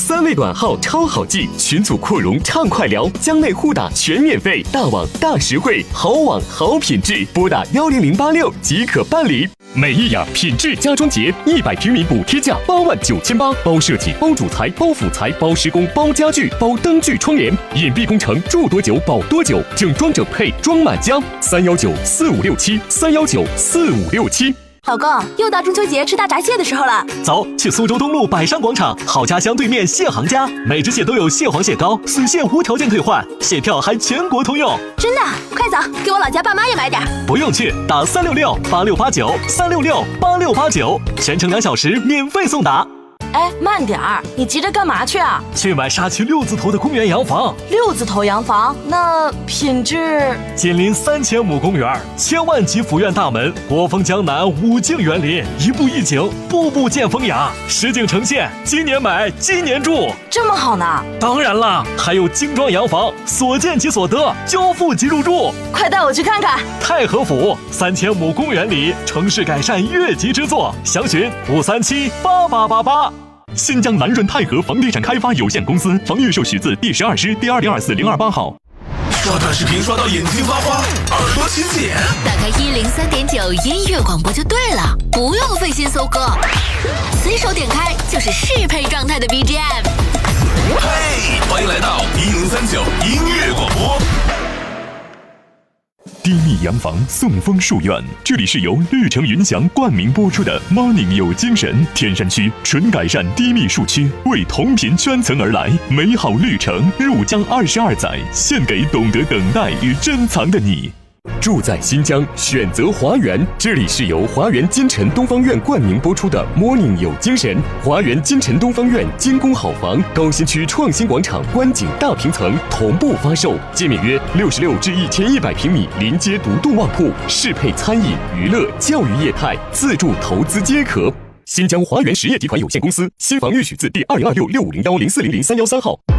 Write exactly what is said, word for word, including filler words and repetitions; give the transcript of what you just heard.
三位短号超好记，群组扩容畅快聊，疆内互打全免费，大网大实惠，好网好品质，拨打幺零零八六即可办理。美意雅品质家装节，一百平米补贴价八万九千八，包设计、包主材、包辅材、包施工、包家具、包灯具窗帘，隐蔽工程，住多久保多久，整装整配装满家。三幺九四五六七，三幺九四五六七。 老公，又到中秋节吃大闸蟹的时候了， 走，去苏州东路百山广场好家乡对面蟹行家，每只蟹都有蟹黄蟹膏，随蟹无条件退换，蟹票还全国通用。 真的？快走，给我老家爸妈也买点。 不用去，打三六六八六八九，三六六八六八九，全程两小时免费送达。 哎，慢点儿，你急着干嘛去啊？ 去买沙区六字头的公园洋房。 六字头洋房，那品质？ 紧邻三千亩公园，千万级府院大门，国风江南，五境园林，一步一景，步步见风雅，实景呈现。今年买，今年住， 这么好呢？ 当然啦，还有精装洋房，所见即所得，交付即入住。 快带我去看看。 太和府三千亩公园里，城市改善越级之作，详询五三七八八八八。新疆南润泰和房地产开发有限公司房预售许字第十二师第二零二四零二八号。 刷短视频刷到眼睛发花，耳朵起茧。 打开一零三点九音乐广播就对了，不用费心搜歌，随手点开就是适配状态的 B G M。 嘿，欢迎来到一零三九音乐广播。 低密洋房送风树院，这里是由绿城云翔冠名播出的 Morning 有精神。天山区纯改善低密树区，为同频圈层而来，美好绿城入疆二十二载，献给懂得等待与珍藏的你。住在新疆，选择华园。这里是由华园金城东方院冠名播出的 Morning 有精神。华园金城东方院精工好房，高新区创新广场观景大平层同步发售，界面约六十六至一千一百平米，临街独栋旺铺，适配餐饮、娱乐、教育业态，自住投资皆可。新疆华园实业集团有限公司新房预许字第二零二六六五零幺零四零零三幺三号。